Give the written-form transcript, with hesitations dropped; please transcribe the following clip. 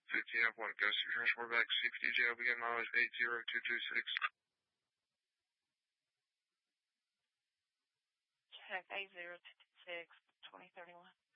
15F1, Ghost to transport back 60 jail, begin mileage 80226. Check 80226, 2031.